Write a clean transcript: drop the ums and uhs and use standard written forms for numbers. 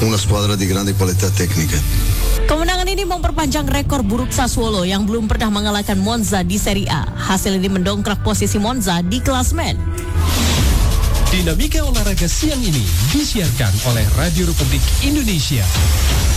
una squadra di grande qualità tecnica. Kemenangan ini memperpanjang rekor buruk Sassuolo yang belum pernah mengalahkan Monza di Serie A. Hasil ini mendongkrak posisi Monza di klasemen. Dinamika olahraga siang ini disiarkan oleh Radio Republik Indonesia.